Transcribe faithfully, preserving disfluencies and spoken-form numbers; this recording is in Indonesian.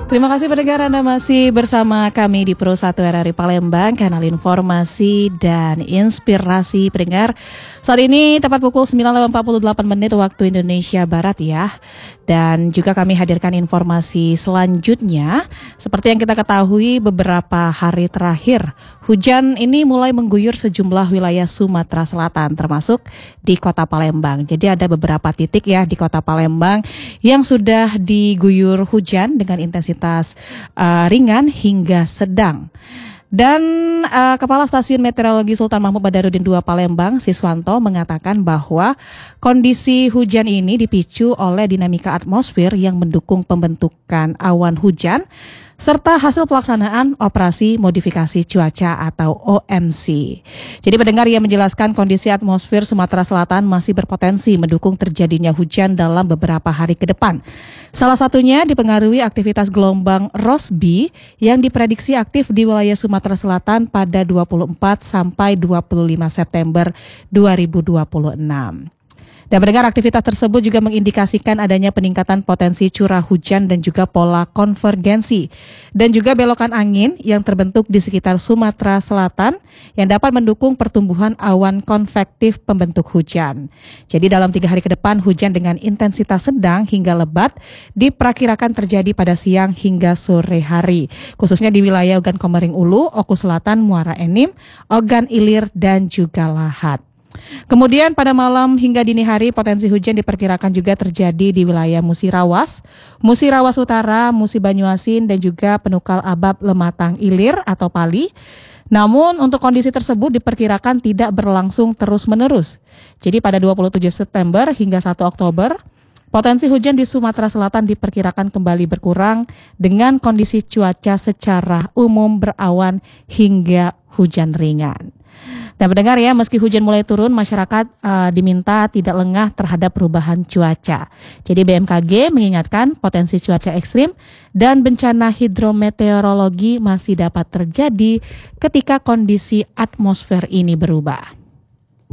Terima kasih pendengar, Anda masih bersama kami di Pro satu R R I Palembang, kanal informasi dan inspirasi pendengar. Saat ini tepat pukul sembilan lewat empat puluh delapan menit waktu Indonesia Barat ya. Dan juga kami hadirkan informasi selanjutnya. Seperti yang kita ketahui, beberapa hari terakhir hujan ini mulai mengguyur sejumlah wilayah Sumatera Selatan, termasuk di Kota Palembang. Jadi ada beberapa titik ya di Kota Palembang yang sudah diguyur hujan dengan intensitas uh, ringan hingga sedang. Dan uh, Kepala Stasiun Meteorologi Sultan Mahmud Badarudin dua Palembang, Siswanto, mengatakan bahwa kondisi hujan ini dipicu oleh dinamika atmosfer yang mendukung pembentukan awan hujan serta hasil pelaksanaan operasi modifikasi cuaca atau O M C. Jadi pendengar, yang menjelaskan kondisi atmosfer Sumatera Selatan masih berpotensi mendukung terjadinya hujan dalam beberapa hari ke depan. Salah satunya dipengaruhi aktivitas gelombang Rossby yang diprediksi aktif di wilayah Sumatera Selatan pada dua puluh empat sampai dua puluh lima September dua ribu dua puluh enam. Dan pendengar, aktivitas tersebut juga mengindikasikan adanya peningkatan potensi curah hujan dan juga pola konvergensi dan juga belokan angin yang terbentuk di sekitar Sumatera Selatan yang dapat mendukung pertumbuhan awan konvektif pembentuk hujan. Jadi dalam tiga hari ke depan, hujan dengan intensitas sedang hingga lebat diperkirakan terjadi pada siang hingga sore hari, khususnya di wilayah Ogan Komering Ulu, Oku Selatan, Muara Enim, Ogan Ilir, dan juga Lahat. Kemudian pada malam hingga dini hari potensi hujan diperkirakan juga terjadi di wilayah Musirawas, Musirawas Utara, Musi Banyuasin, dan juga Penukal Abab Lematang Ilir atau Pali. Namun untuk kondisi tersebut diperkirakan tidak berlangsung terus-menerus. Jadi pada dua puluh tujuh September hingga satu Oktober, potensi hujan di Sumatera Selatan diperkirakan kembali berkurang dengan kondisi cuaca secara umum berawan hingga hujan ringan. Dan pendengar ya, meski hujan mulai turun, masyarakat uh, diminta tidak lengah terhadap perubahan cuaca. Jadi B M K G mengingatkan potensi cuaca ekstrim dan bencana hidrometeorologi masih dapat terjadi ketika kondisi atmosfer ini berubah.